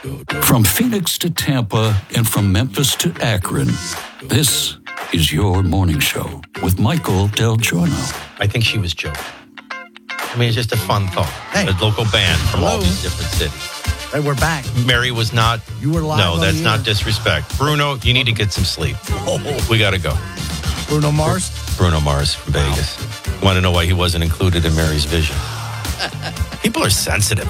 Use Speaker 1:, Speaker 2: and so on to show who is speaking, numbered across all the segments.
Speaker 1: From Phoenix to Tampa and from Memphis to Akron, this is your morning show with Michael Del Giorno.
Speaker 2: I think she was joking. I mean, it's just a fun thought.
Speaker 3: Hey.
Speaker 2: A local band from all these different cities.
Speaker 3: Hey, we're back.
Speaker 2: Mary was not.
Speaker 3: You were live.
Speaker 2: No,
Speaker 3: on
Speaker 2: that's
Speaker 3: the
Speaker 2: not
Speaker 3: air.
Speaker 2: disrespect. Bruno, you need to get some sleep. We got to go.
Speaker 3: Bruno Mars.
Speaker 2: Bruno Mars from Vegas. Want to know why he wasn't included in Mary's vision? People are sensitive.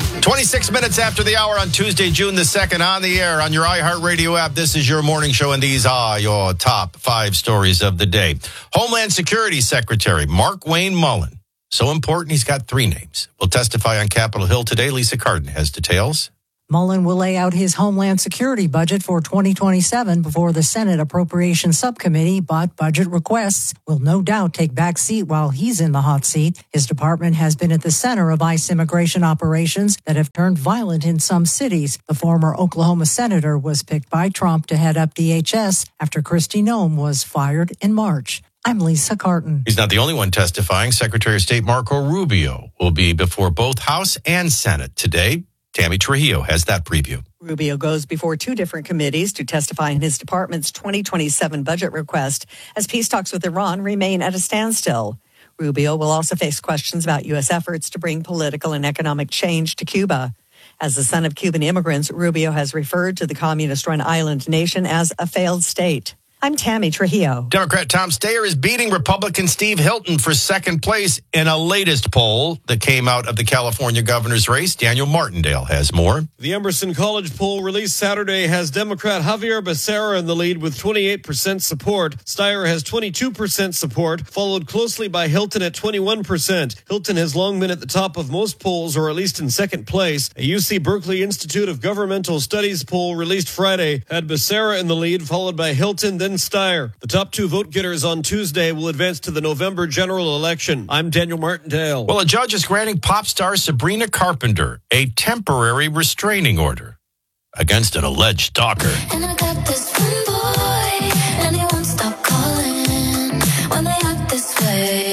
Speaker 2: 26 minutes after the hour on Tuesday, June the 2nd, on the air on your iHeartRadio app. This is your morning show, and these are your top 5 stories of the day. Homeland Security Secretary Mark Wayne Mullen. So important, he's got 3 names. Will testify on Capitol Hill today. Lisa Cardin has details.
Speaker 4: Mullen will lay out his Homeland Security budget for 2027 before the Senate Appropriations Subcommittee, but budget requests will no doubt take back seat while he's in the hot seat. His department has been at the center of ICE immigration operations that have turned violent in some cities. The former Oklahoma senator was picked by Trump to head up DHS after Kristi Noem was fired in March. I'm Lisa Carton.
Speaker 2: He's not the only one testifying. Secretary of State Marco Rubio will be before both House and Senate today. Tammy Trujillo has that preview.
Speaker 5: Rubio goes before 2 different committees to testify in his department's 2027 budget request as peace talks with Iran remain at a standstill. Rubio will also face questions about U.S. efforts to bring political and economic change to Cuba. As the son of Cuban immigrants, Rubio has referred to the communist-run island nation as a failed state. I'm Tammy Trujillo.
Speaker 2: Democrat Tom Steyer is beating Republican Steve Hilton for second place in a latest poll that came out of the California governor's race. Daniel Martindale has more.
Speaker 6: The Emerson College poll released Saturday has Democrat Javier Becerra in the lead with 28% support. Steyer has 22% support, followed closely by Hilton at 21%. Hilton has long been at the top of most polls, or at least in second place. A UC Berkeley Institute of Governmental Studies poll released Friday had Becerra in the lead, followed by Hilton, then Steyer. The top 2 vote getters on Tuesday will advance to the November general election. I'm Daniel Martindale.
Speaker 2: Well, a judge is granting pop star Sabrina Carpenter a temporary restraining order against an alleged stalker.
Speaker 7: And I got this one boy, and he won't stop calling. When they act this way,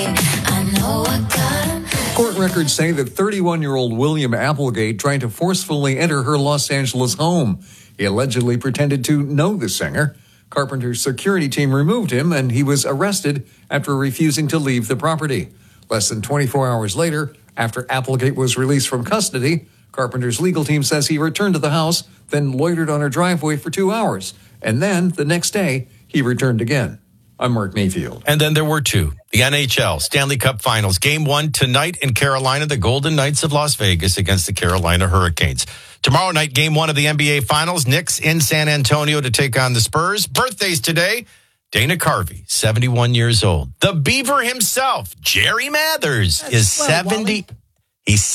Speaker 7: I know I got him.
Speaker 8: Court records say that 31-year-old William Applegate tried to forcefully enter her Los Angeles home. He allegedly pretended to know the singer. Carpenter's security team removed him, and he was arrested after refusing to leave the property. Less than 24 hours later, after Applegate was released from custody, Carpenter's legal team says he returned to the house, then loitered on her driveway for 2 hours. And then, the next day, he returned again. I'm Mark Mayfield.
Speaker 2: And then there were 2. The NHL Stanley Cup Finals. Game 1 tonight in Carolina, the Golden Knights of Las Vegas against the Carolina Hurricanes. Tomorrow night, Game 1 of the NBA Finals. Knicks in San Antonio to take on the Spurs. Birthdays today. Dana Carvey, 71 years old. The Beaver himself, Jerry Mathers, is 70.
Speaker 4: Wally.
Speaker 2: He's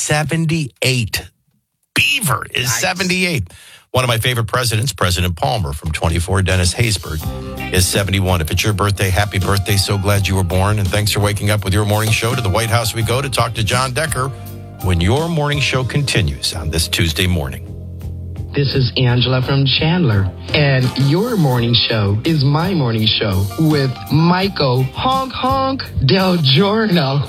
Speaker 2: 78. Beaver is 78. One of my favorite presidents, President Palmer from 24, Dennis Haysbert, is 71. If it's your birthday, happy birthday. So glad you were born. And thanks for waking up with your morning show. To the White House we go to talk to John Decker when your morning show continues on this Tuesday morning.
Speaker 9: This is Angela from Chandler, and your morning show is my morning show with Michael Honk Honk Del Giorno.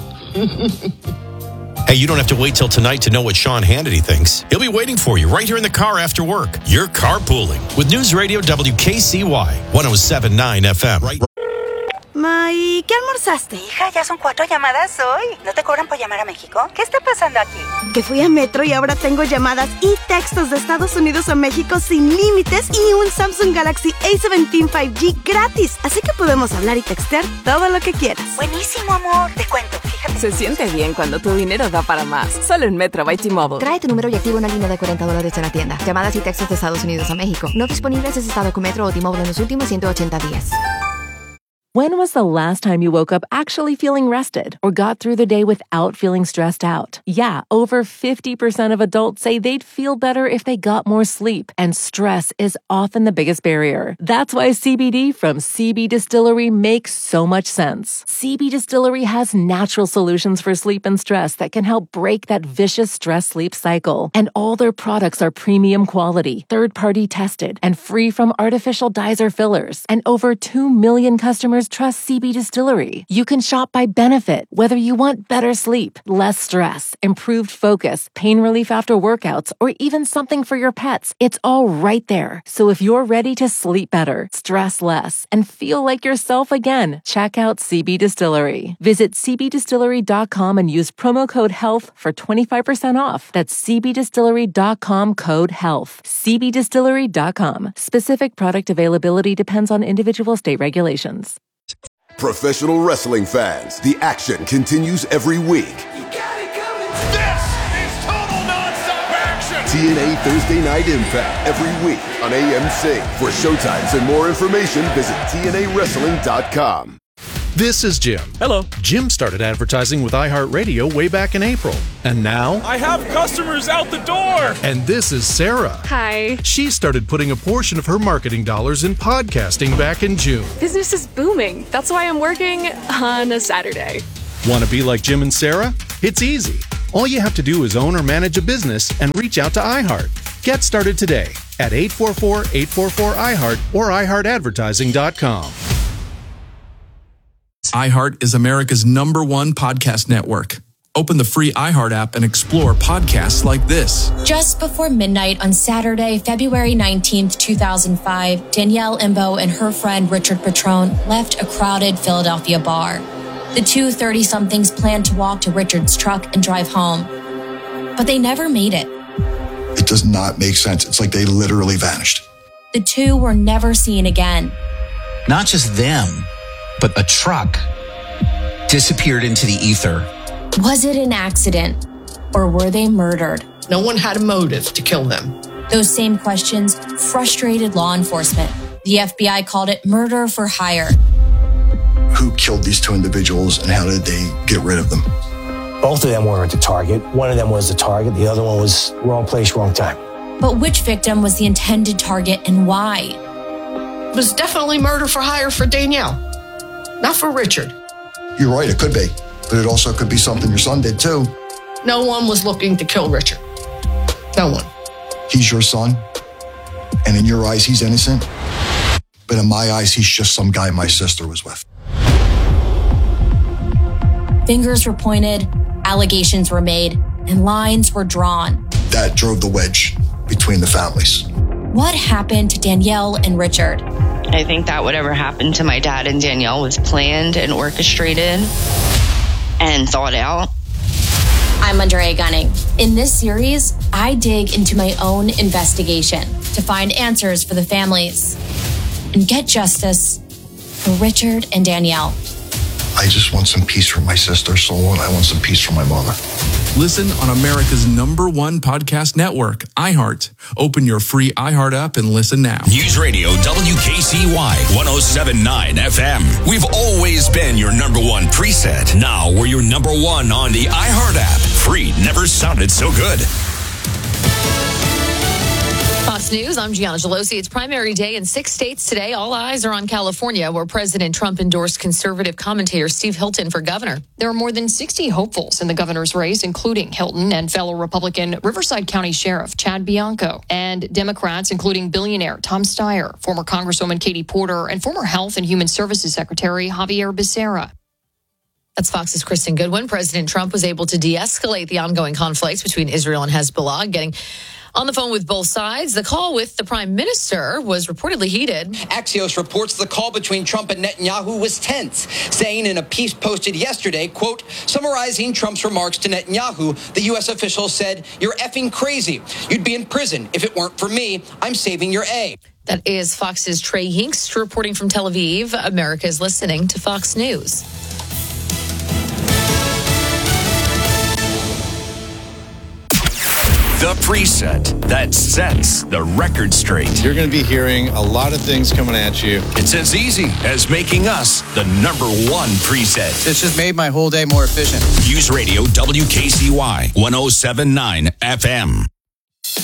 Speaker 2: Hey, you don't have to wait till tonight to know what Sean Hannity thinks. He'll be waiting for you right here in the car after work. You're carpooling with News Radio WKCY 107.9 FM. Right.
Speaker 10: Ma, ¿y qué almorzaste?
Speaker 11: Hija, ya son 4 llamadas hoy. ¿No te cobran por llamar a México? ¿Qué está pasando aquí?
Speaker 10: Que fui a Metro y ahora tengo llamadas y textos de Estados Unidos a México sin límites y un Samsung Galaxy A17 5G gratis. Así que podemos hablar y textear todo lo que quieras.
Speaker 11: Buenísimo, amor. Te cuento, fíjate.
Speaker 12: Se siente bien cuando tu dinero da para más. Solo en Metro by T-Mobile.
Speaker 13: Trae tu número y activa una línea de $40 en la tienda. Llamadas y textos de Estados Unidos a México. No disponibles en estado con Metro o T-Mobile en los últimos 180 días.
Speaker 14: When was the last time you woke up actually feeling rested or got through the day without feeling stressed out? Yeah, over 50% of adults say they'd feel better if they got more sleep, and stress is often the biggest barrier. That's why CBD from CB Distillery makes so much sense. CB Distillery has natural solutions for sleep and stress that can help break that vicious stress-sleep cycle. And all their products are premium quality, third-party tested, and free from artificial dyes or fillers. And over 2 million customers customers trust CB Distillery. You can shop by benefit, whether you want better sleep, less stress, improved focus, pain relief after workouts, or even something for your pets. It's all right there. So if you're ready to sleep better, stress less, and feel like yourself again, check out CB Distillery. Visit cbdistillery.com and use promo code HEALTH for 25% off. That's cbdistillery.com code HEALTH. cbdistillery.com. Specific product availability depends on individual state regulations.
Speaker 15: Professional wrestling fans, the action continues every week.
Speaker 16: This is total nonstop action!
Speaker 15: TNA Thursday Night Impact every week on AMC. For showtimes and more information, visit TNAWrestling.com.
Speaker 17: This is Jim.
Speaker 18: Hello.
Speaker 17: Jim started advertising with iHeartRadio way back in April. And now...
Speaker 18: I have customers out the door!
Speaker 17: And this is Sarah.
Speaker 19: Hi.
Speaker 17: She started putting a portion of her marketing dollars in podcasting back in June.
Speaker 19: Business is booming. That's why I'm working on a Saturday.
Speaker 17: Want to be like Jim and Sarah? It's easy. All you have to do is own or manage a business and reach out to iHeart. Get started today at 844-844-iHeart or iHeartAdvertising.com.
Speaker 20: iHeart is America's #1 podcast network. Open the free iHeart app and explore podcasts like this.
Speaker 21: Just before midnight on Saturday, February 19th, 2005, Danielle Imbo and her friend Richard Petrone left a crowded Philadelphia bar. The two 30-somethings planned to walk to Richard's truck and drive home, but they never made it.
Speaker 22: It does not make sense. It's like they literally vanished.
Speaker 21: The two were never seen again.
Speaker 23: Not just them, but a truck disappeared into the ether.
Speaker 21: Was it an accident, or were they murdered?
Speaker 24: No one had a motive to kill them.
Speaker 21: Those same questions frustrated law enforcement. The FBI called it murder for hire.
Speaker 22: Who killed these two individuals and how did they get rid of them?
Speaker 25: Both of them weren't the target. One of them was the target. The other one was wrong place, wrong time.
Speaker 21: But which victim was the intended target and why?
Speaker 24: It was definitely murder for hire for Danielle, not for Richard.
Speaker 22: You're right, it could be. But it also could be something your son did too.
Speaker 24: No one was looking to kill Richard. No one.
Speaker 22: He's your son. And in your eyes, he's innocent. But in my eyes, he's just some guy my sister was with.
Speaker 21: Fingers were pointed, allegations were made, and lines were drawn.
Speaker 22: That drove the wedge between the families.
Speaker 21: What happened to Danielle and Richard?
Speaker 26: I think that whatever happened to my dad and Danielle was planned and orchestrated and thought out.
Speaker 21: I'm Andrea Gunning. In this series, I dig into my own investigation to find answers for the families and get justice for Richard and Danielle.
Speaker 22: I just want some peace for my sister's soul, and I want some peace for my mother.
Speaker 20: Listen on America's #1 podcast network, iHeart. Open your free iHeart app and listen now.
Speaker 27: News Radio WKCY 107.9 FM. We've always been your #1 preset. Now we're your #1 on the iHeart app. Free never sounded so good.
Speaker 28: Fox News, I'm Gianna Gelosi. It's primary day in 6 states today. All eyes are on California, where President Trump endorsed conservative commentator Steve Hilton for governor. There are more than 60 hopefuls in the governor's race, including Hilton and fellow Republican Riverside County Sheriff Chad Bianco, and Democrats, including billionaire Tom Steyer, former Congresswoman Katie Porter, and former Health and Human Services Secretary Javier Becerra. That's Fox's Kristen Goodwin. President Trump was able to de-escalate the ongoing conflicts between Israel and Hezbollah, getting on the phone with both sides. The call with the prime minister was reportedly heated.
Speaker 29: Axios reports the call between Trump and Netanyahu was tense, saying in a piece posted yesterday, quote, summarizing Trump's remarks to Netanyahu, the U.S. official said, "You're effing crazy. You'd be in prison. If it weren't for me, I'm saving your A."
Speaker 28: That is Fox's Trey Hinks reporting from Tel Aviv. America is listening to Fox News.
Speaker 27: The preset that sets the record straight.
Speaker 30: You're going to be hearing a lot of things coming at you.
Speaker 27: It's as easy as making us the #1 preset.
Speaker 31: It's just made my whole day more efficient.
Speaker 27: News Radio WKCY 107.9 FM.